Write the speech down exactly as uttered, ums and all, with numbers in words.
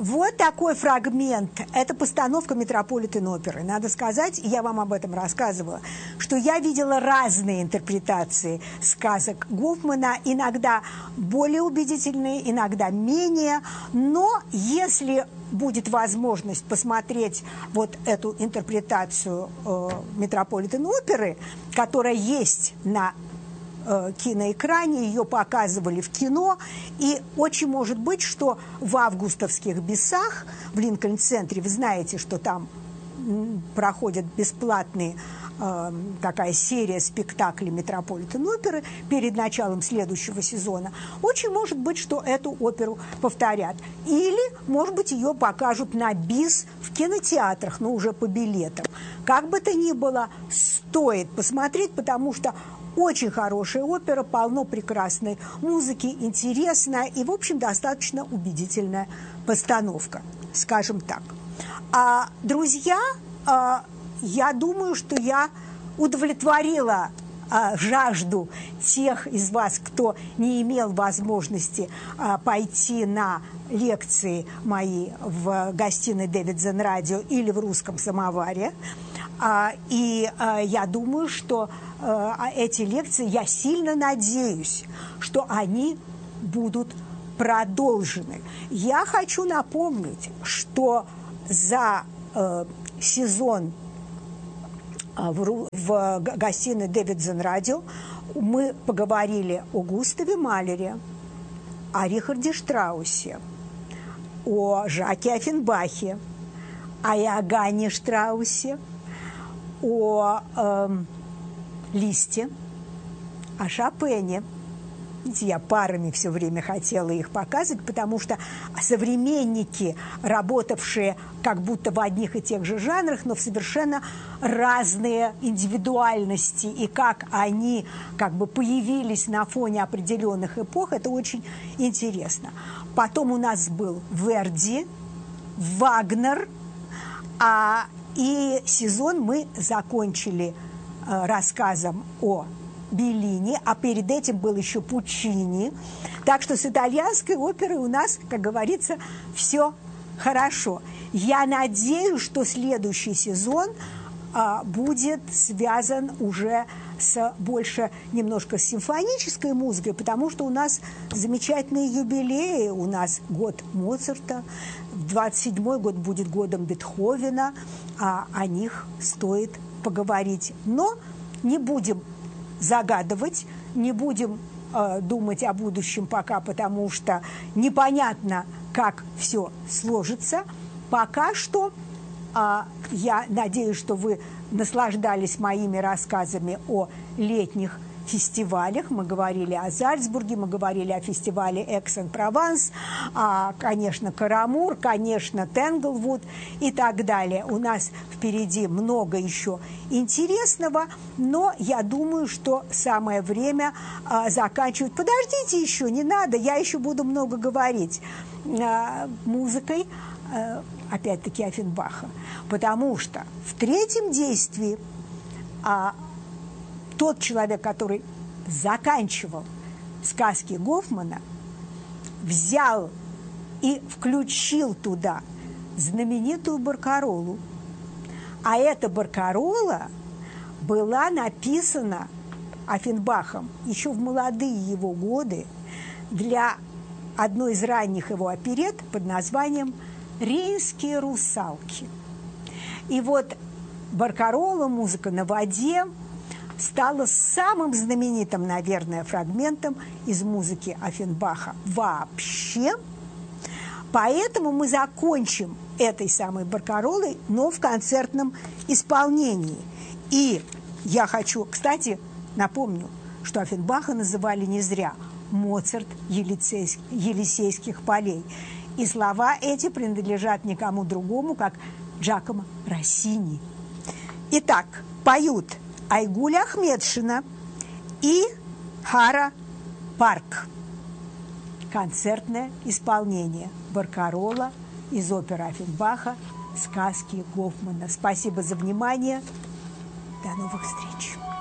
Вот такой фрагмент. Это постановка Метрополитен-оперы. Надо сказать, я вам об этом рассказывала, что я видела разные интерпретации сказок Гофмана, иногда более убедительные, иногда менее. Но если будет возможность посмотреть вот эту интерпретацию э, Метрополитен-оперы, которая есть на киноэкране, ее показывали в кино, и очень может быть, что в августовских бесах в Линкольн-центре, вы знаете, что там проходят бесплатные э, такая серия спектаклей Метрополитен-оперы перед началом следующего сезона, очень может быть, что эту оперу повторят. Или, может быть, ее покажут на бис в кинотеатрах, но уже по билетам. Как бы то ни было, стоит посмотреть, потому что очень хорошая опера, полно прекрасной музыки, интересная и, в общем, достаточно убедительная постановка, скажем так. А, друзья, а, я думаю, что я удовлетворила а, жажду тех из вас, кто не имел возможности а, пойти на лекции мои в гостиной Дэвидсон Радио или в Русском самоваре. А, и а, я думаю, что а, эти лекции, я сильно надеюсь, что они будут продолжены. Я хочу напомнить, что за э, сезон в, в гостиной Дэвидсон Радио мы поговорили о Густаве Малере, о Рихарде Штраусе, о Жаке Оффенбахе, о Иоганне Штраусе, о э, Листе, о Шопене. Видите, я парами все время хотела их показывать, потому что современники, работавшие как будто в одних и тех же жанрах, но в совершенно разные индивидуальности, и как они как бы появились на фоне определенных эпох, это очень интересно. Потом у нас был Верди, Вагнер, а, и сезон мы закончили а, рассказом о Беллини, а перед этим был еще Пуччини. Так что с итальянской оперой у нас, как говорится, все хорошо. Я надеюсь, что следующий сезон а, будет связан уже с больше немножко с симфонической музыкой, потому что у нас замечательные юбилеи. У нас год Моцарта, двадцать седьмой год будет годом Бетховена, а о них стоит поговорить. Но не будем загадывать, не будем э, думать о будущем пока, потому что непонятно, как все сложится. Пока что э, я надеюсь, что вы наслаждались моими рассказами о летних фестивалях. Мы говорили о Зальцбурге, мы говорили о фестивале Экс-эн-Прованс, а, конечно, Карамур, конечно, Тенглвуд и так далее. У нас впереди много еще интересного, но я думаю, что самое время а, заканчивать. Подождите еще, не надо, я еще буду много говорить а, музыкой, а, опять-таки, Оффенбаха, потому что в третьем действии а, тот человек, который заканчивал сказки Гофмана, взял и включил туда знаменитую баркаролу. А эта баркарола была написана Оффенбахом еще в молодые его годы для одной из ранних его оперет под названием «Рейнские русалки». И вот баркарола, музыка на воде, стала самым знаменитым, наверное, фрагментом из музыки Оффенбаха вообще. Поэтому мы закончим этой самой баркаролой, но в концертном исполнении. И я хочу, кстати, напомню, что Оффенбаха называли не зря Моцарт Елисейских полей. И слова эти принадлежат никому другому, как Джакомо Россини. Итак, поют Айгуль Ахметшина и Хара Парк. Концертное исполнение баркарола из оперы Оффенбаха «Сказки Гофмана». Спасибо за внимание. До новых встреч.